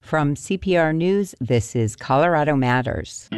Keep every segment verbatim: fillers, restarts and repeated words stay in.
From C P R News, this is Colorado Matters.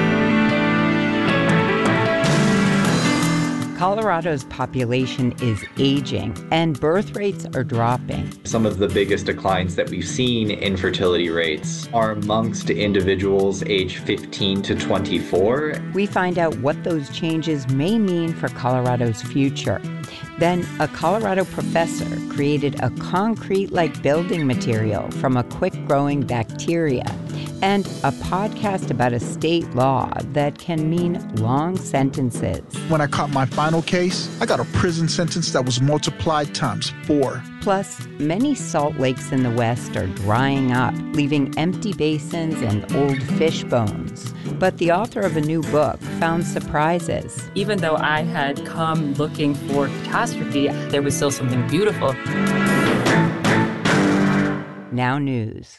Colorado's population is aging and birth rates are dropping. Some of the biggest declines that we've seen in fertility rates are amongst individuals age fifteen to twenty-four. We find out what those changes may mean for Colorado's future. Then, a Colorado professor created a concrete-like building material from a quick-growing bacteria, and a podcast about a state law that can mean long sentences. When I caught my final case, I got a prison sentence that was multiplied times four. Plus, many salt lakes in the West are drying up, leaving empty basins and old fish bones. But the author of a new book found surprises. Even though I had come looking for catastrophe, there was still something beautiful. Now news.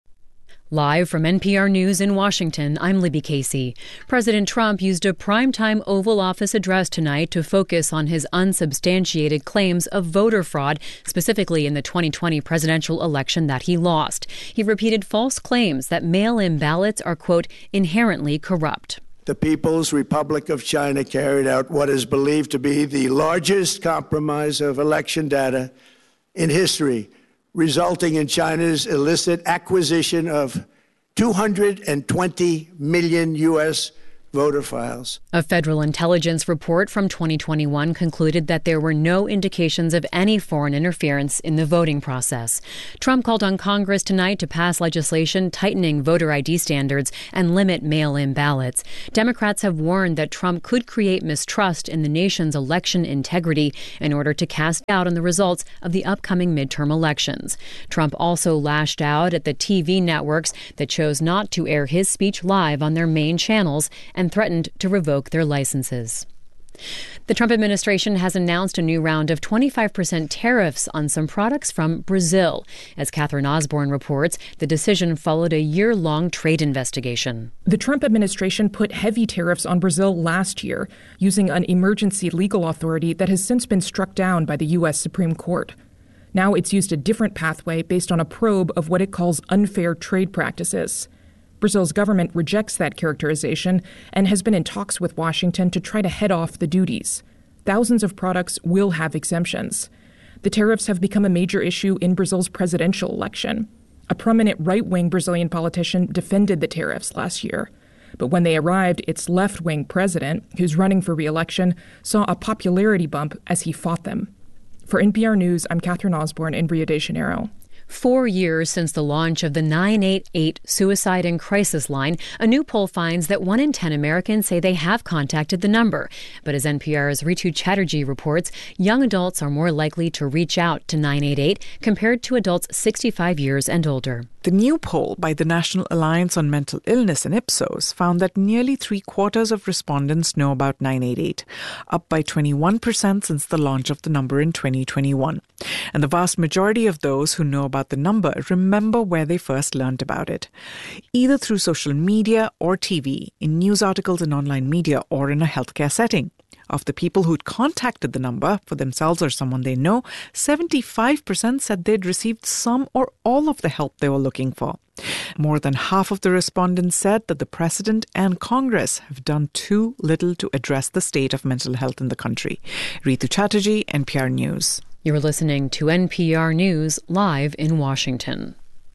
Live from N P R News in Washington, I'm Libby Casey. President Trump used a primetime Oval Office address tonight to focus on his unsubstantiated claims of voter fraud, specifically in the twenty twenty presidential election that he lost. He repeated false claims that mail-in ballots are, quote, inherently corrupt. The People's Republic of China carried out what is believed to be the largest compromise of election data in history, resulting in China's illicit acquisition of two hundred twenty million U S voter files. A federal intelligence report from twenty twenty-one concluded that there were no indications of any foreign interference in the voting process. Trump called on Congress tonight to pass legislation tightening voter I D standards and limit mail-in ballots. Democrats have warned that Trump could create mistrust in the nation's election integrity in order to cast doubt on the results of the upcoming midterm elections. Trump also lashed out at the T V networks that chose not to air his speech live on their main channels and threatened to revoke their licenses. The Trump administration has announced a new round of twenty-five percent tariffs on some products from Brazil. As Catherine Osborne reports, the decision followed a year-long trade investigation. The Trump administration put heavy tariffs on Brazil last year, using an emergency legal authority that has since been struck down by the U S Supreme Court. Now it's used a different pathway based on a probe of what it calls unfair trade practices. Brazil's government rejects that characterization and has been in talks with Washington to try to head off the duties. Thousands of products will have exemptions. The tariffs have become a major issue in Brazil's presidential election. A prominent right-wing Brazilian politician defended the tariffs last year. But when they arrived, its left-wing president, who's running for re-election, saw a popularity bump as he fought them. For N P R News, I'm Catherine Osborne in Rio de Janeiro. Four years since the launch of the nine eight eight Suicide and Crisis Line, a new poll finds that one in ten Americans say they have contacted the number. But as N P R's Ritu Chatterjee reports, young adults are more likely to reach out to nine eight eight compared to adults sixty-five years and older. The new poll by the National Alliance on Mental Illness and Ipsos found that nearly three quarters of respondents know about nine eight eight, up by twenty-one percent since the launch of the number in twenty twenty-one. And the vast majority of those who know about the number remember where they first learned about it, either through social media or T V, in news articles and online media, or in a healthcare setting. Of the people who'd contacted the number for themselves or someone they know, seventy-five percent said they'd received some or all of the help they were looking for. More than half of the respondents said that the President and Congress have done too little to address the state of mental health in the country. Ritu Chatterjee, N P R News. You're listening to N P R News live in Washington.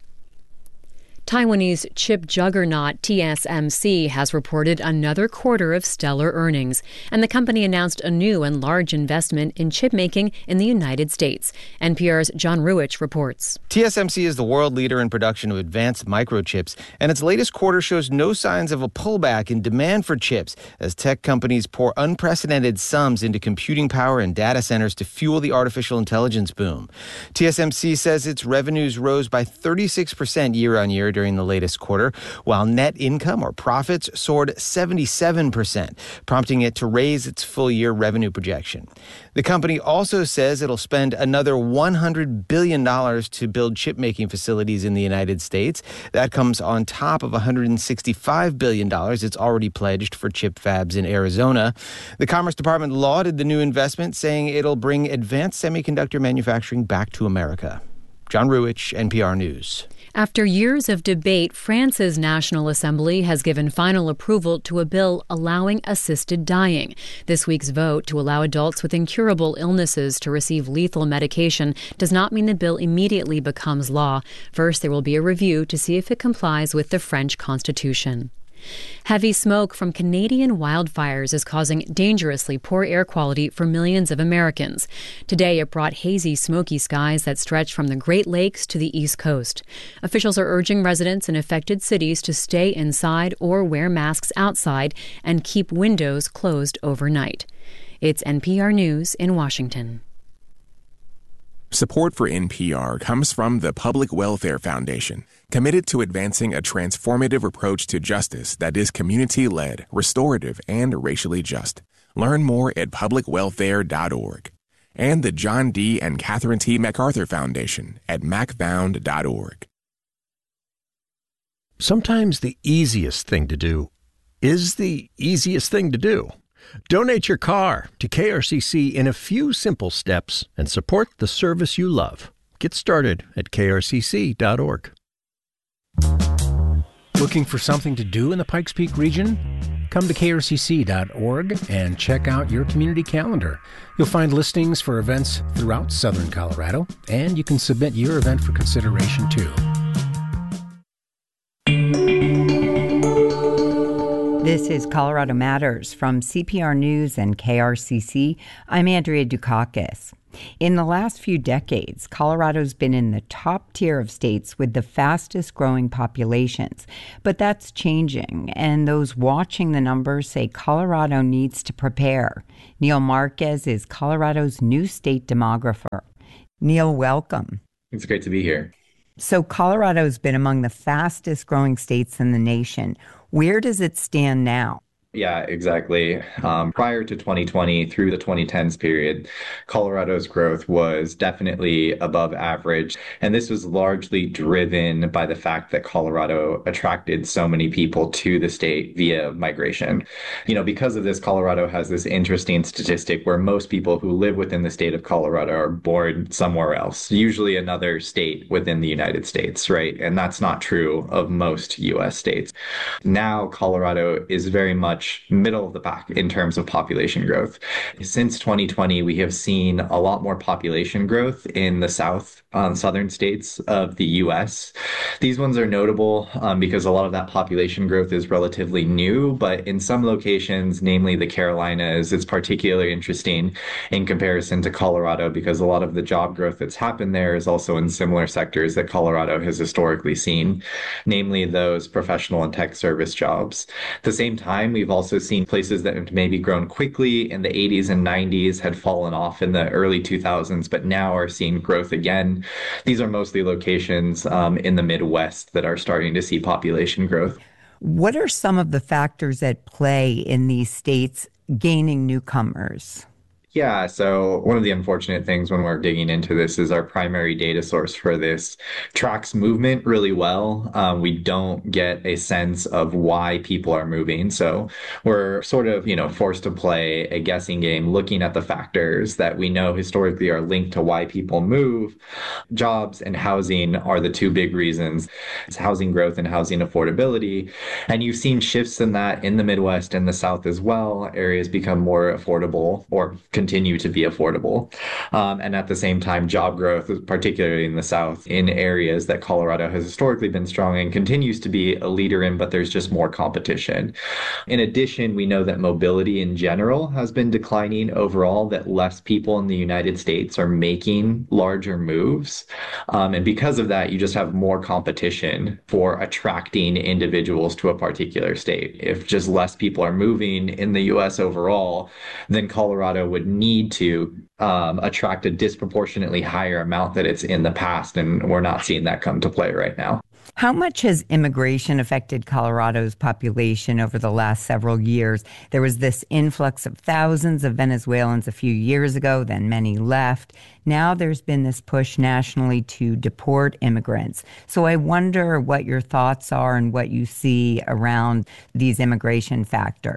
Taiwanese chip juggernaut T S M C has reported another quarter of stellar earnings, and the company announced a new and large investment in chip making in the United States. N P R's John Ruwitch reports. T S M C is the world leader in production of advanced microchips, and its latest quarter shows no signs of a pullback in demand for chips as tech companies pour unprecedented sums into computing power and data centers to fuel the artificial intelligence boom. T S M C says its revenues rose by thirty-six percent year on year during the latest quarter, while net income or profits soared seventy-seven percent, prompting it to raise its full-year revenue projection. The company also says it'll spend another one hundred billion dollars to build chip-making facilities in the United States. That comes on top of one hundred sixty-five billion dollars it's already pledged for chip fabs in Arizona. The Commerce Department lauded the new investment, saying it'll bring advanced semiconductor manufacturing back to America. John Ruwitch, N P R News. After years of debate, France's National Assembly has given final approval to a bill allowing assisted dying. This week's vote to allow adults with incurable illnesses to receive lethal medication does not mean the bill immediately becomes law. First, there will be a review to see if it complies with the French Constitution. Heavy smoke from Canadian wildfires is causing dangerously poor air quality for millions of Americans. Today, it brought hazy, smoky skies that stretch from the Great Lakes to the East Coast. Officials are urging residents in affected cities to stay inside or wear masks outside and keep windows closed overnight. It's N P R News in Washington. Support for N P R comes from the Public Welfare Foundation, committed to advancing a transformative approach to justice that is community-led, restorative, and racially just. Learn more at public welfare dot org. And the John D. and Catherine T. MacArthur Foundation at mac found dot org. Sometimes the easiest thing to do is the easiest thing to do. Donate your car to K R C C in a few simple steps and support the service you love. Get started at K R C C dot org. Looking for something to do in the Pikes Peak region? Come to K R C C dot org and check out your community calendar. You'll find listings for events throughout southern Colorado, and you can submit your event for consideration too. This is Colorado Matters from C P R News and K R C C. I'm Andrea Dukakis. In the last few decades, Colorado's been in the top tier of states with the fastest growing populations. But that's changing, and those watching the numbers say Colorado needs to prepare. Neil Marquez is Colorado's new state demographer. Neil, welcome. It's great to be here. So Colorado's been among the fastest growing states in the nation. Where does it stand now? Yeah, exactly. Um, prior to twenty twenty through the twenty tens period, Colorado's growth was definitely above average. And this was largely driven by the fact that Colorado attracted so many people to the state via migration. You know, because of this, Colorado has this interesting statistic where most people who live within the state of Colorado are born somewhere else, usually another state within the United States, right? And that's not true of most U S states. Now, Colorado is very much middle of the pack in terms of population growth. Since twenty twenty, we have seen a lot more population growth in the south, um, southern states of the U S. These ones are notable um, because a lot of that population growth is relatively new, but in some locations, namely the Carolinas, it's particularly interesting in comparison to Colorado because a lot of the job growth that's happened there is also in similar sectors that Colorado has historically seen, namely those professional and tech service jobs. At the same time, we've also seen places that have maybe grown quickly in the eighties and nineties had fallen off in the early two thousands, but now are seeing growth again. These are mostly locations um, in the Midwest that are starting to see population growth. What are some of the factors at play in these states gaining newcomers? Yeah, so one of the unfortunate things when we're digging into this is our primary data source for this tracks movement really well. Um, we don't get a sense of why people are moving. So we're sort of, you know, forced to play a guessing game looking at the factors that we know historically are linked to why people move. Jobs and housing are the two big reasons. It's housing growth and housing affordability. And you've seen shifts in that in the Midwest and the South as well. Areas become more affordable or continue to be affordable. Um, and at the same time, job growth, particularly in the South, in areas that Colorado has historically been strong and continues to be a leader in, but there's just more competition. In addition, we know that mobility in general has been declining overall, that less people in the United States are making larger moves. Um, and because of that, you just have more competition for attracting individuals to a particular state. If just less people are moving in the U S overall, then Colorado would need to um, attract a disproportionately higher amount that it's in the past, and we're not seeing that come to play right now. How much has immigration affected Colorado's population over the last several years? There was this influx of thousands of Venezuelans a few years ago, then many left. Now there's been this push nationally to deport immigrants. So I wonder what your thoughts are and what you see around these immigration factors.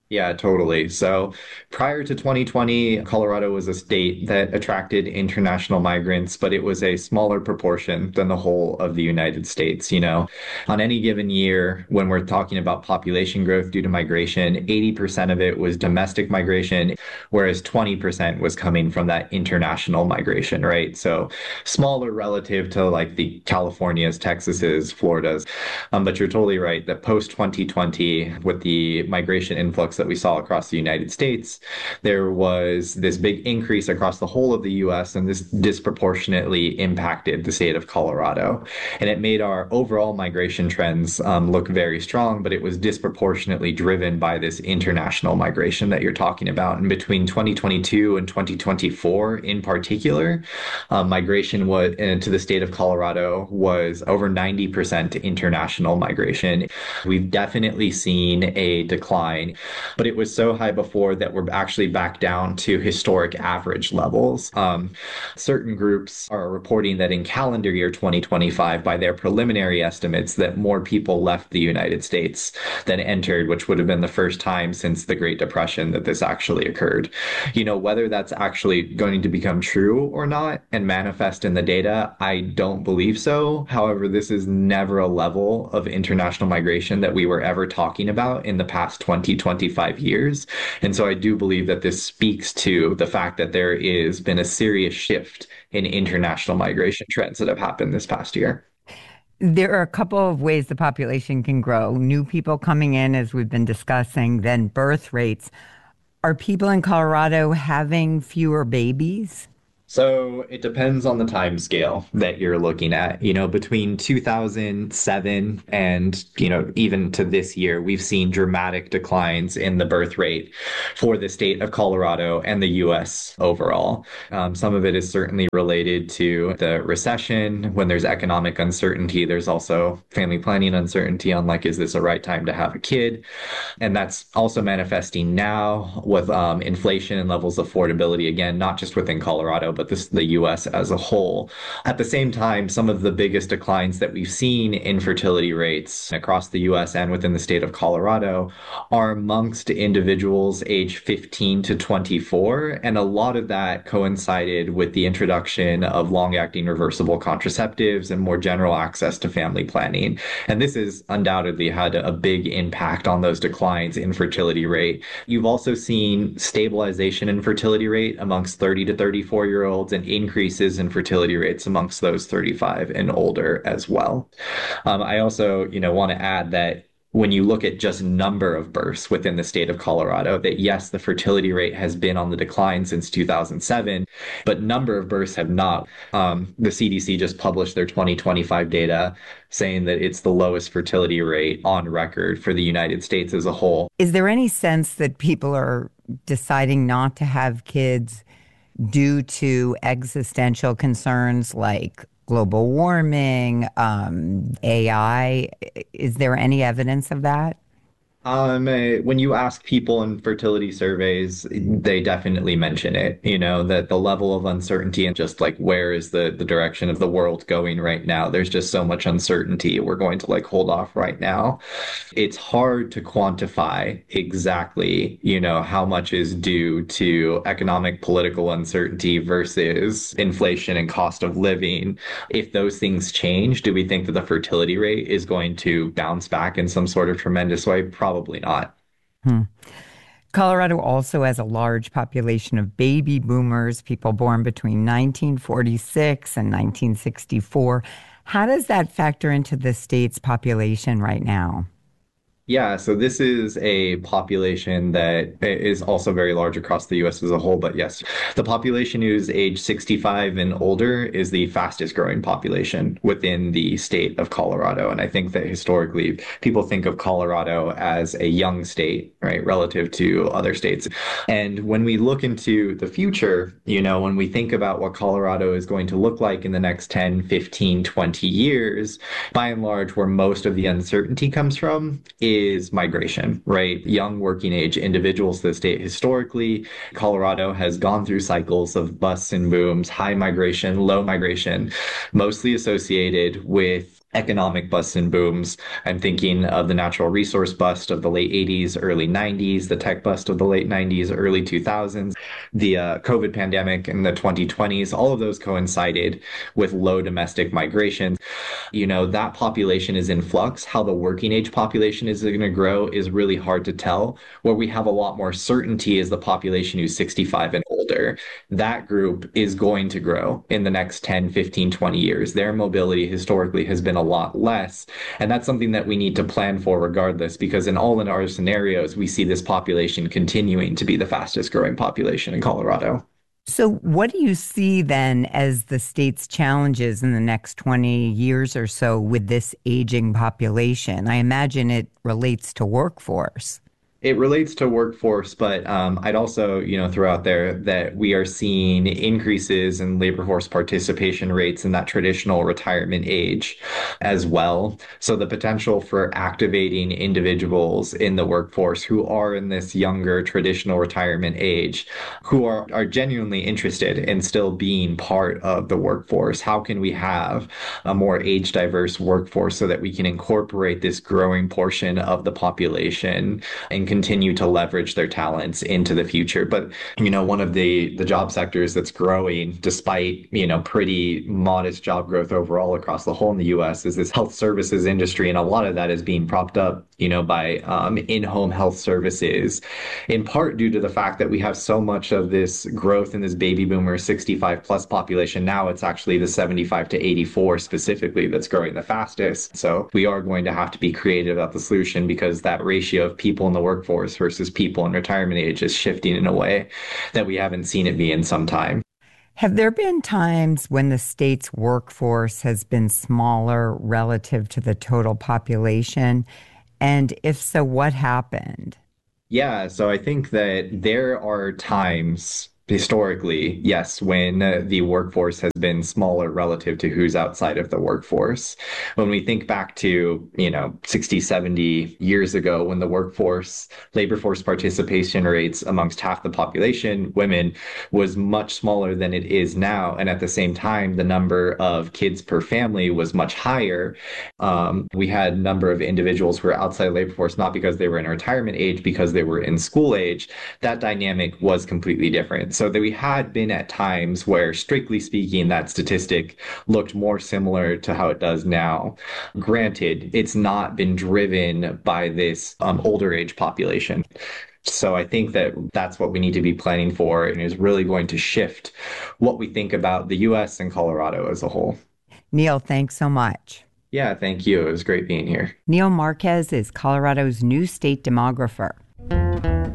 Yeah, totally. So prior to twenty twenty, Colorado was a state that attracted international migrants, but it was a smaller proportion than the whole of the United States. You know, on any given year, when we're talking about population growth due to migration, eighty percent of it was domestic migration, whereas twenty percent was coming from that international migration, right? So smaller relative to like the Californias, Texases, Floridas. Um, but you're totally right that post twenty twenty, with the migration influx that we saw across the United States, there was this big increase across the whole of the U S, and this disproportionately impacted the state of Colorado. And it made our overall migration trends um, look very strong, but it was disproportionately driven by this international migration that you're talking about. And between twenty twenty-two and twenty twenty-four in particular, um, migration was, into the state of Colorado was over ninety percent international migration. We've definitely seen a decline, but it was so high before that we're actually back down to historic average levels. Um, certain groups are reporting that in calendar year twenty twenty-five, by their preliminary estimates, that more people left the United States than entered, which would have been the first time since the Great Depression that this actually occurred. You know, whether that's actually going to become true or not and manifest in the data, I don't believe so. However, this is never a level of international migration that we were ever talking about in the past twenty, twenty-five years. And so I do believe that this speaks to the fact that there has been a serious shift in international migration trends that have happened this past year. There are a couple of ways the population can grow. New people coming in, as we've been discussing, then birth rates. Are people in Colorado having fewer babies? So it depends on the time scale that you're looking at. You know, between two thousand seven and, you know, even to this year, we've seen dramatic declines in the birth rate for the state of Colorado and the U S overall. Um, some of it is certainly related to the recession. When there's economic uncertainty, there's also family planning uncertainty on like, is this a right time to have a kid? And that's also manifesting now with um, inflation and levels of affordability, again, not just within Colorado, but this, the U S as a whole. At the same time, some of the biggest declines that we've seen in fertility rates across the U S and within the state of Colorado are amongst individuals age fifteen to twenty-four. And a lot of that coincided with the introduction of long-acting reversible contraceptives and more general access to family planning. And this has undoubtedly had a big impact on those declines in fertility rate. You've also seen stabilization in fertility rate amongst thirty to thirty-four year olds and increases in fertility rates amongst those thirty-five and older as well. Um, I also, you know, want to add that when you look at just number of births within the state of Colorado, that yes, the fertility rate has been on the decline since two thousand seven, but number of births have not. Um, the C D C just published their twenty twenty-five data saying that it's the lowest fertility rate on record for the United States as a whole. Is there any sense that people are deciding not to have kids due to existential concerns like global warming, um, A I? Is there any evidence of that? Um, uh, when you ask people in fertility surveys, they definitely mention it, you know, that the level of uncertainty and just like, where is the, the direction of the world going right now? There's just so much uncertainty. We're going to like hold off right now. It's hard to quantify exactly, you know, how much is due to economic, political uncertainty versus inflation and cost of living. If those things change, do we think that the fertility rate is going to bounce back in some sort of tremendous way? Probably. Probably not. Hmm. Colorado also has a large population of baby boomers, people born between nineteen forty-six and nineteen sixty-four. How does that factor into the state's population right now? Yeah, so this is a population that is also very large across the U S as a whole. But yes, the population who's age sixty-five and older is the fastest growing population within the state of Colorado. And I think that historically people think of Colorado as a young state, right, relative to other states. And when we look into the future, you know, when we think about what Colorado is going to look like in the next ten, fifteen, twenty years, by and large, where most of the uncertainty comes from is is migration, right? Young working age individuals to the state. Historically, Colorado has gone through cycles of busts and booms, high migration, low migration, mostly associated with economic busts and booms. I'm thinking of the natural resource bust of the late eighties, early nineties, the tech bust of the late nineties, early two thousands, the uh, COVID pandemic in the twenty twenties. All of those coincided with low domestic migration. You know, that population is in flux. How the working age population is going to grow is really hard to tell. Where we have a lot more certainty is the population who's sixty-five and older. That group is going to grow in the next ten, fifteen, twenty years. Their mobility historically has been a lot less. And that's something that we need to plan for regardless, because in all in our scenarios, we see this population continuing to be the fastest growing population in Colorado. So what do you see then as the state's challenges in the next twenty years or so with this aging population? I imagine it relates to workforce. It relates to workforce, but um, I'd also, you know, throw out there that we are seeing increases in labor force participation rates in that traditional retirement age as well. So the potential for activating individuals in the workforce who are in this younger traditional retirement age, who are, are genuinely interested in still being part of the workforce. How can we have a more age diverse workforce so that we can incorporate this growing portion of the population and continue to leverage their talents into the future? But, you know, one of the, the job sectors that's growing despite, you know, pretty modest job growth overall across the whole in the U S is this health services industry. And a lot of that is being propped up, you know, by um, in-home health services, in part due to the fact that we have so much of this growth in this baby boomer sixty-five plus population. Now it's actually the seventy-five to eighty-four specifically that's growing the fastest. So we are going to have to be creative about the solution, because that ratio of people in the workforce versus people in retirement age is shifting in a way that we haven't seen it be in some time. Have there been times when the state's workforce has been smaller relative to the total population? And if so, what happened? Yeah, so I think that there are times historically, yes, when uh, the workforce has been smaller relative to who's outside of the workforce. When we think back to, you know, sixty, seventy years ago, when the workforce, labor force participation rates amongst half the population, women, was much smaller than it is now. And at the same time, the number of kids per family was much higher. Um, we had a number of individuals who were outside labor force, not because they were in retirement age, because they were in school age. That dynamic was completely different. So that we had been at times where, strictly speaking, that statistic looked more similar to how it does now. Granted, it's not been driven by this um, older age population. So I think that that's what we need to be planning for, and is really going to shift what we think about the U S and Colorado as a whole. Neil, thanks so much. Yeah, thank you. It was great being here. Neil Marquez is Colorado's new state demographer.